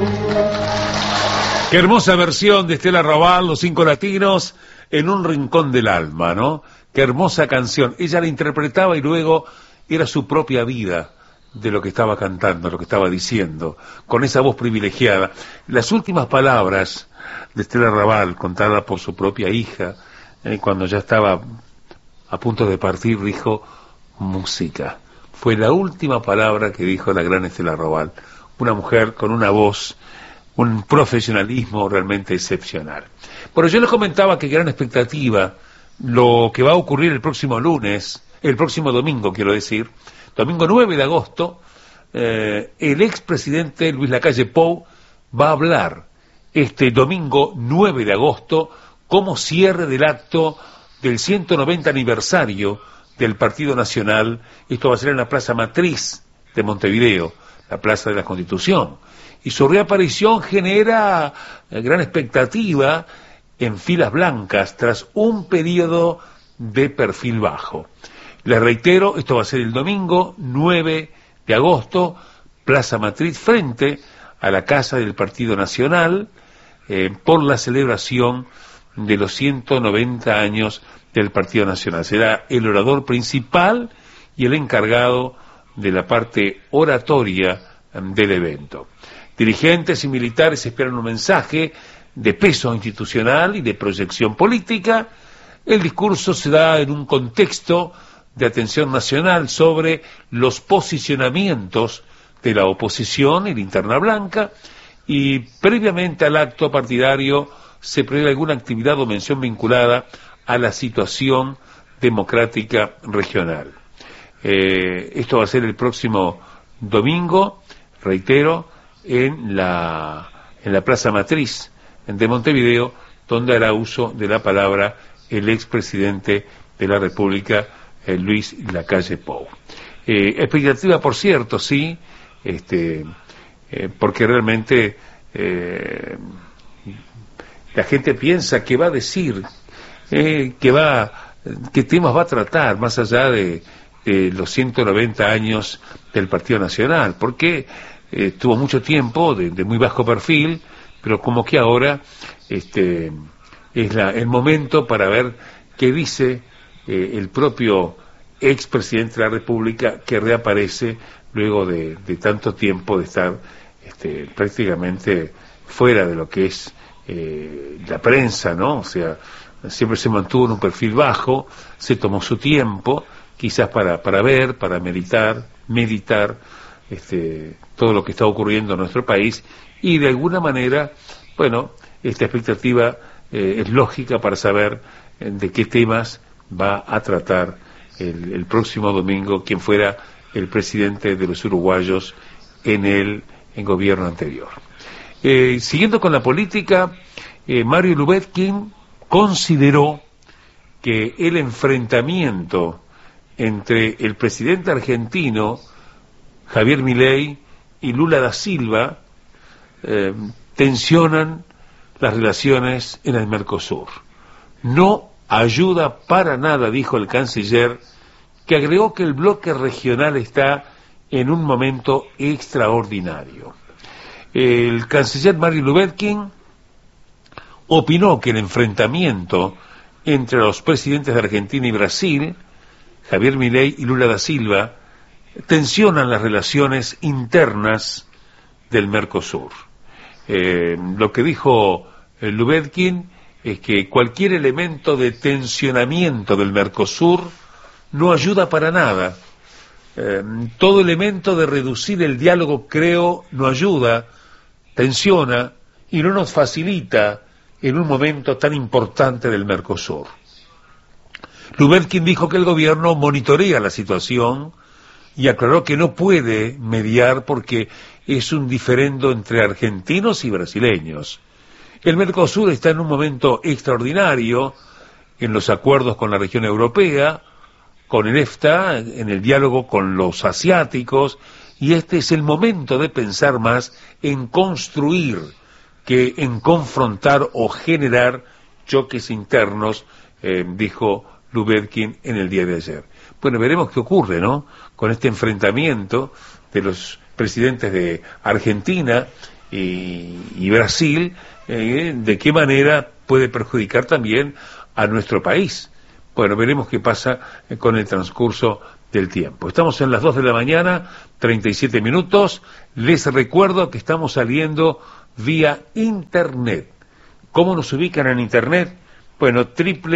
Qué hermosa versión de Estela Raval, Los Cinco Latinos, en un rincón del alma, ¿no? Qué hermosa canción. Ella la interpretaba y luego era su propia vida de lo que estaba cantando, lo que estaba diciendo, con esa voz privilegiada. Las últimas palabras de Estela Raval, contadas por su propia hija, cuando ya estaba a punto de partir, dijo música. Fue la última palabra que dijo la gran Estela Raval, una mujer con una voz, un profesionalismo realmente excepcional. Bueno, yo les comentaba que gran expectativa lo que va a ocurrir el próximo domingo, quiero decir, domingo 9 de agosto, el expresidente Luis Lacalle Pou va a hablar este domingo 9 de agosto como cierre del acto del 190 aniversario del Partido Nacional. Esto va a ser en la Plaza Matriz de Montevideo, la Plaza de la Constitución. Y su reaparición genera gran expectativa en filas blancas tras un periodo de perfil bajo. Les reitero, esto va a ser el domingo 9 de agosto, Plaza Matriz, frente a la Casa del Partido Nacional, por la celebración de los 190 años del Partido Nacional. Será el orador principal y el encargado de la parte oratoria del evento. Dirigentes y militares esperan un mensaje de peso institucional y de proyección política. El discurso se da en un contexto de atención nacional sobre los posicionamientos de la oposición y linterna blanca, y previamente al acto partidario se prevé alguna actividad o mención vinculada a la situación democrática regional. Esto va a ser el próximo domingo, reitero, en la Plaza Matriz de Montevideo, donde hará uso de la palabra el expresidente de la República, Luis Lacalle Pou. Expectativa, por cierto, sí, porque realmente la gente piensa que va a decir, qué temas va a tratar, más allá de los 190 años del Partido Nacional, porque tuvo mucho tiempo de muy bajo perfil, pero como que ahora es el momento para ver qué dice el propio expresidente de la República, que reaparece luego de tanto tiempo de estar prácticamente fuera de lo que es la prensa, ¿no? O sea, siempre se mantuvo en un perfil bajo, se tomó su tiempo, quizás para ver, para meditar todo lo que está ocurriendo en nuestro país, y de alguna manera, bueno, esta expectativa es lógica para saber de qué temas va a tratar el próximo domingo quien fuera el presidente de los uruguayos en gobierno anterior. Siguiendo con la política, Mario Lubetkin consideró que el enfrentamiento entre el presidente argentino Javier Milei y Lula da Silva tensionan las relaciones en el Mercosur. No ayuda para nada, dijo el canciller, que agregó que el bloque regional está en un momento extraordinario. El canciller Mario Lubetkin opinó que el enfrentamiento entre los presidentes de Argentina y Brasil, Javier Milei y Lula da Silva, tensionan las relaciones internas del Mercosur. Lo que dijo Lubetkin es que cualquier elemento de tensionamiento del Mercosur no ayuda para nada. Todo elemento de reducir el diálogo, creo, no ayuda, tensiona y no nos facilita en un momento tan importante del Mercosur. Lubetkin dijo que el gobierno monitorea la situación y aclaró que no puede mediar porque es un diferendo entre argentinos y brasileños. El Mercosur está en un momento extraordinario en los acuerdos con la región europea, con el EFTA, en el diálogo con los asiáticos, y este es el momento de pensar más en construir que en confrontar o generar choques internos, dijo Lubetkin en el día de ayer. Bueno, veremos qué ocurre, ¿no?, con este enfrentamiento de los presidentes de Argentina y Brasil, de qué manera puede perjudicar también a nuestro país. Bueno, veremos qué pasa con el transcurso del tiempo. Estamos en las 2 de la mañana, 37 minutos. Les recuerdo que estamos saliendo vía Internet. ¿Cómo nos ubican en Internet? Bueno,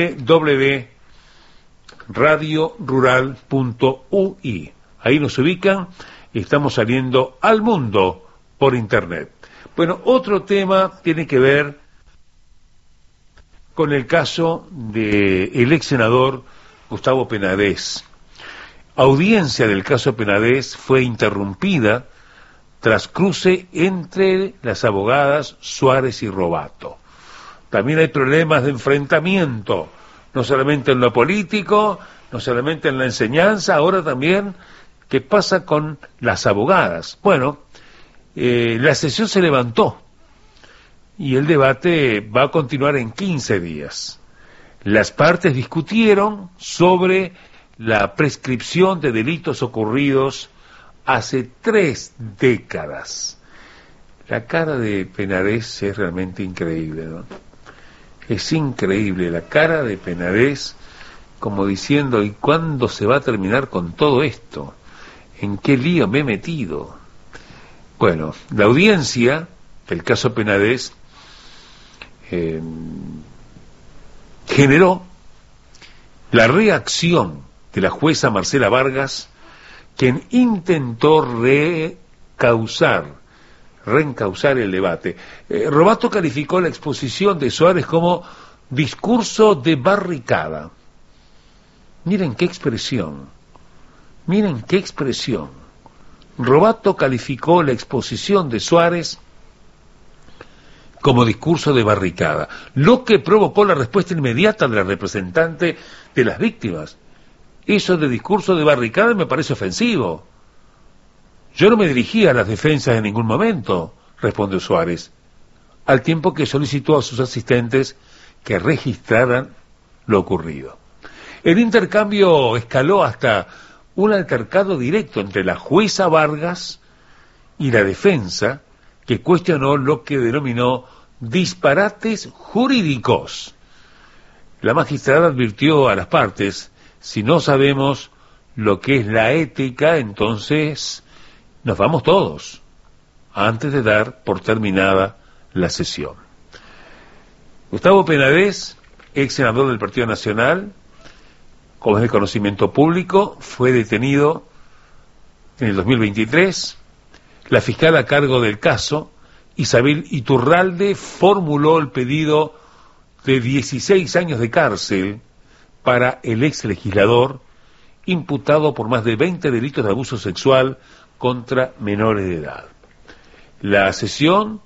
www.radiorural.ui. Ahí nos ubican y estamos saliendo al mundo por Internet. Bueno, otro tema tiene que ver con el caso del ex senador Gustavo Penades. Audiencia del caso Penades fue interrumpida tras cruce entre las abogadas Suárez y Robato. También hay problemas de enfrentamiento, no solamente en lo político, no solamente en la enseñanza, ahora también, ¿qué pasa con las abogadas? Bueno, la sesión se levantó y el debate va a continuar en 15 días. Las partes discutieron sobre la prescripción de delitos ocurridos hace 3 décadas. La cara de Penades es realmente increíble, ¿no? Es increíble la cara de Penades, como diciendo, ¿y cuándo se va a terminar con todo esto? ¿En qué lío me he metido? Bueno, la audiencia del caso Penades generó la reacción de la jueza Marcela Vargas, quien intentó reencauzar el debate. Robato calificó la exposición de Suárez como discurso de barricada. Miren qué expresión. Robato calificó la exposición de Suárez como discurso de barricada, lo que provocó la respuesta inmediata de la representante de las víctimas. Eso de discurso de barricada me parece ofensivo. Yo no me dirigía a las defensas en ningún momento, respondió Suárez, al tiempo que solicitó a sus asistentes que registraran lo ocurrido. El intercambio escaló hasta un altercado directo entre la jueza Vargas y la defensa, que cuestionó lo que denominó disparates jurídicos. La magistrada advirtió a las partes: si no sabemos lo que es la ética, entonces nos vamos todos, antes de dar por terminada la sesión. Gustavo Penades, ex senador del Partido Nacional, como es de conocimiento público, fue detenido en el 2023. La fiscal a cargo del caso, Isabel Iturralde, formuló el pedido de 16 años de cárcel para el ex legislador, imputado por más de 20 delitos de abuso sexual contra menores de edad. La sesión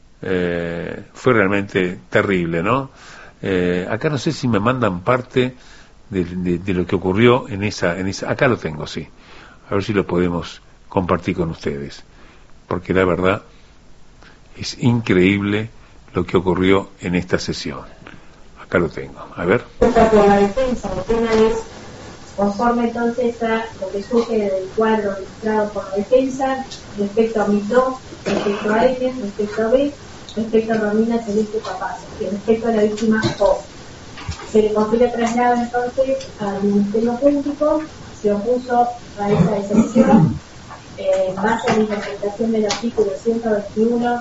fue realmente terrible, ¿no? Acá no sé si me mandan parte de lo que ocurrió en esa... Acá lo tengo, sí. A ver si lo podemos compartir con ustedes, porque la verdad es increíble lo que ocurrió en esta sesión. Acá lo tengo, a ver. Por la defensa de Penades, conforme entonces a lo que surge del cuadro registrado por la defensa, respecto a mis dos, respecto a N, respecto a B, respecto a Romina Celeste Papaz, y respecto a la víctima O. Se le confirió traslado entonces al Ministerio Público, se opuso a esa excepción, en base a la interpretación del artículo 121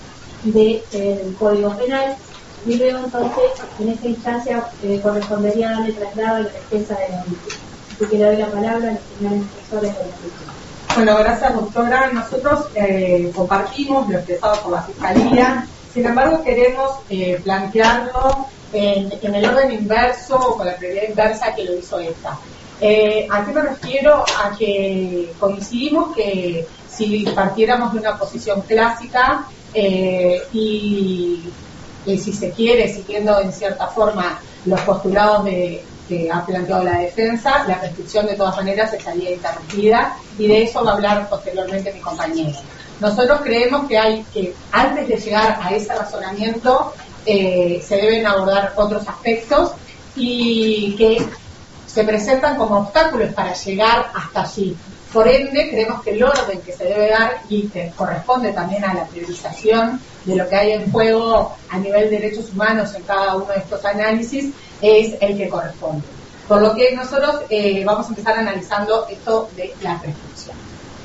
del Código Penal, y luego entonces en esta instancia correspondería darle traslado a la defensa de la víctima. Así que le doy la palabra a los señores profesores de la víctima. Bueno, gracias, doctora. Nosotros compartimos lo expresado por la Fiscalía, sin embargo queremos plantearlo en el orden inverso o con la prioridad inversa que lo hizo esta. ¿A qué me refiero? A que coincidimos que si partiéramos de una posición clásica y si se quiere, siguiendo en cierta forma los postulados que ha planteado la defensa, la prescripción de todas maneras estaría interrumpida, y de eso va a hablar posteriormente mi compañero. Nosotros creemos que antes de llegar a ese razonamiento se deben abordar otros aspectos y que se presentan como obstáculos para llegar hasta allí. Por ende, creemos que el orden que se debe dar y que corresponde también a la priorización de lo que hay en juego a nivel de derechos humanos en cada uno de estos análisis es el que corresponde. Por lo que nosotros vamos a empezar analizando esto de la prescripción.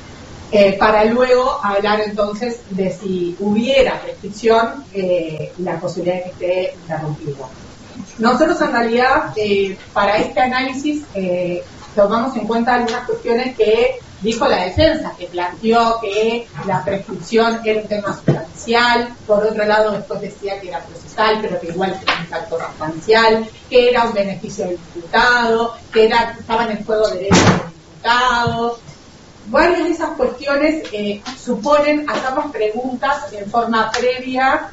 Para luego hablar entonces de si hubiera prescripción, la posibilidad de que esté interrumpido. Nosotros en realidad para este análisis tomamos en cuenta algunas cuestiones que dijo la defensa, que planteó que la prescripción era un tema sustancial, por otro lado después decía que era procesal, pero que igual era un factor sustancial, que era un beneficio del imputado, que estaban en juego derechos del imputado. Varias de esas cuestiones suponen hacernos preguntas en forma previa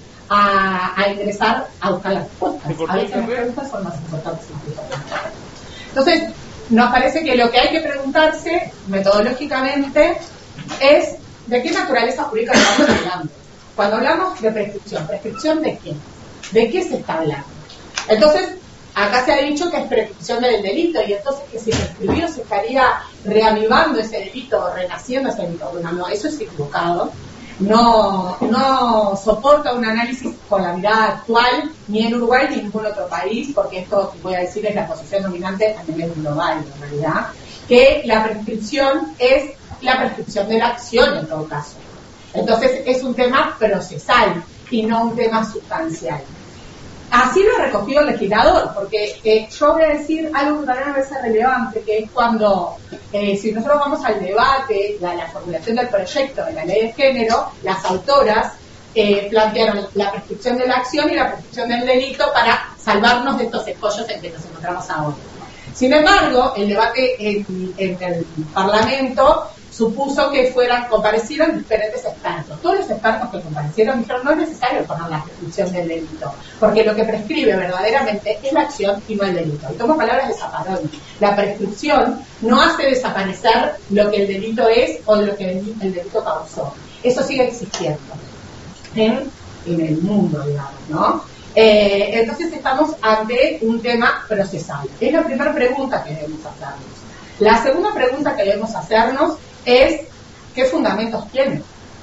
a ingresar a buscar las respuestas. A veces las preguntas son más importantes incluso. Entonces, nos parece que lo que hay que preguntarse metodológicamente es de qué naturaleza jurídica estamos hablando. Cuando hablamos de prescripción, ¿prescripción de qué? ¿De qué se está hablando? Entonces, acá se ha dicho que es prescripción del delito, y entonces que si prescribió se estaría reavivando ese delito o renaciendo ese delito. Bueno, no, eso es equivocado. No soporta un análisis con la mirada actual, ni en Uruguay ni en ningún otro país, porque esto que voy a decir es la posición dominante a nivel global, en realidad, que la prescripción es la prescripción de la acción en todo caso. Entonces es un tema procesal y no un tema sustancial. Así lo ha recogido el legislador, porque yo voy a decir algo que también me parece relevante, que es cuando, si nosotros vamos al debate, la formulación del proyecto de la ley de género, las autoras plantearon la prescripción de la acción y la prescripción del delito para salvarnos de estos escollos en que nos encontramos ahora. Sin embargo, el debate en el Parlamento supuso que comparecieran diferentes expertos. Todos los expertos que comparecieron dijeron no es necesario poner la prescripción del delito, porque lo que prescribe verdaderamente es la acción y no el delito. Y tomo palabras de Zapparoni. La prescripción no hace desaparecer lo que el delito es o lo que el delito causó. Eso sigue existiendo en el mundo, digamos, ¿no? Entonces estamos ante un tema procesal. Es la primera pregunta que debemos hacernos. La segunda pregunta que debemos hacernos es ¿qué fundamentos tiene?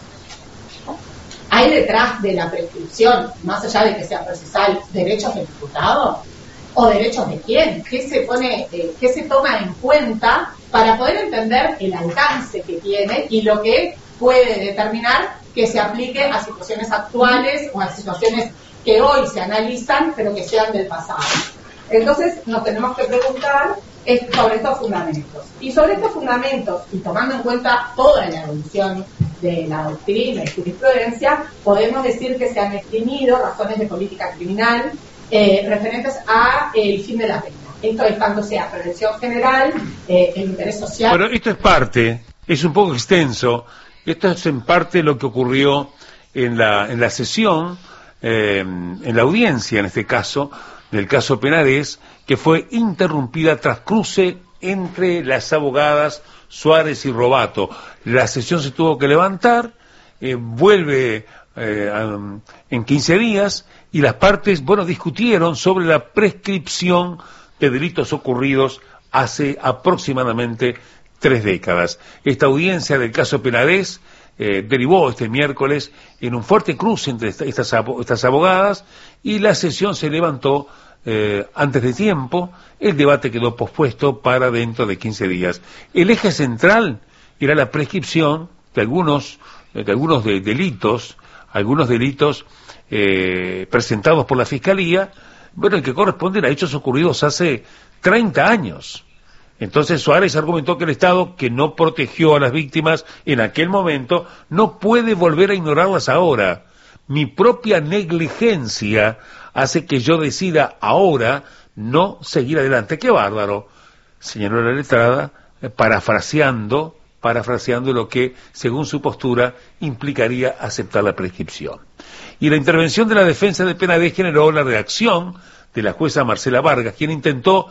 ¿Hay detrás de la prescripción, más allá de que sea procesal, derechos del imputado? ¿O derechos de quién? ¿Qué se toma en cuenta para poder entender el alcance que tiene y lo que puede determinar que se aplique a situaciones actuales o a situaciones que hoy se analizan pero que sean del pasado? Entonces nos tenemos que preguntar sobre estos fundamentos. Y sobre estos fundamentos, y tomando en cuenta toda la evolución de la doctrina y jurisprudencia, podemos decir que se han exprimido razones de política criminal referentes a el fin de la pena. Esto es tanto sea prevención general, el interés social. Bueno, esto es parte, es un poco extenso. Esto es en parte lo que ocurrió en la sesión, en la audiencia, en este caso, del caso Penades, que fue interrumpida tras cruce entre las abogadas Suárez y Robato. La sesión se tuvo que levantar, vuelve en 15 días, y las partes, discutieron sobre la prescripción de delitos ocurridos hace aproximadamente 3 décadas. Esta audiencia del caso Penades derivó este miércoles en un fuerte cruce entre estas abogadas, y la sesión se levantó antes de tiempo. El debate quedó pospuesto para dentro de 15 días. El eje central era la prescripción de algunos delitos, presentados por la Fiscalía, y que corresponden a hechos ocurridos hace 30 años. Entonces Suárez argumentó que el Estado, que no protegió a las víctimas en aquel momento, no puede volver a ignorarlas ahora. Mi propia negligencia hace que yo decida ahora no seguir adelante. ¡Qué bárbaro!, señaló la letrada, parafraseando lo que, según su postura, implicaría aceptar la prescripción. Y la intervención de la defensa de Penades generó la reacción de la jueza Marcela Vargas, quien intentó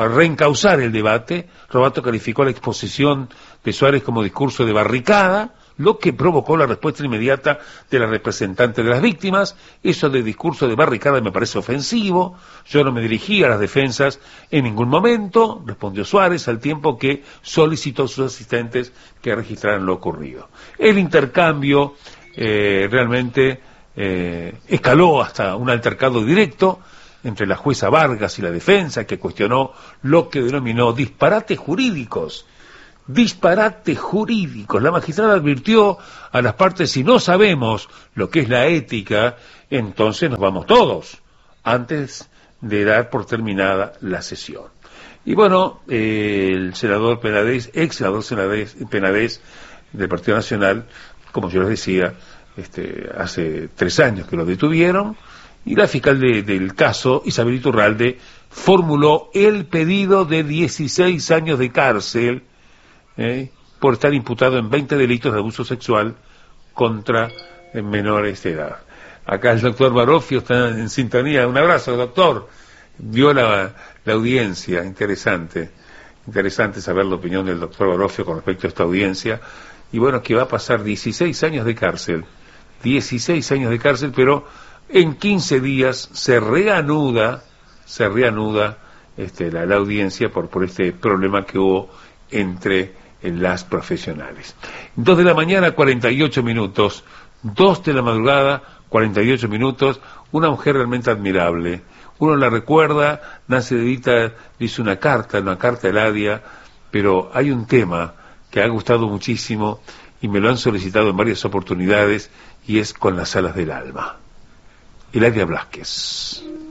reencauzar el debate. Robato calificó la exposición de Suárez como discurso de barricada, lo que provocó la respuesta inmediata de la representante de las víctimas. Eso de discurso de barricada me parece ofensivo, yo no me dirigí a las defensas en ningún momento, respondió Suárez, al tiempo que solicitó a sus asistentes que registraran lo ocurrido. El intercambio realmente escaló hasta un altercado directo entre la jueza Vargas y la defensa, que cuestionó lo que denominó disparates jurídicos. Disparates jurídicos. La magistrada advirtió a las partes: si no sabemos lo que es la ética, entonces nos vamos todos, antes de dar por terminada la sesión. Y bueno, el senador Penades, ex senador Penades del Partido Nacional, como yo les decía, hace 3 años que lo detuvieron, y la fiscal del caso, Isabel Iturralde, formuló el pedido de 16 años de cárcel por estar imputado en 20 delitos de abuso sexual contra menores de edad. Acá el doctor Barofio está en sintonía. Un abrazo, doctor. Vio la audiencia, interesante saber la opinión del doctor Barofio con respecto a esta audiencia. Y bueno, que va a pasar 16 años de cárcel, 16 años de cárcel, pero en 15 días se reanuda la audiencia por este problema que hubo entre las profesionales. 2 de la mañana, 48 minutos, 2 de la madrugada, 48 minutos, una mujer realmente admirable. Uno la recuerda, Nancy de Vita hizo una carta a Eladia, pero hay un tema que ha gustado muchísimo y me lo han solicitado en varias oportunidades, y es con las alas del alma. Eladia Blasquez.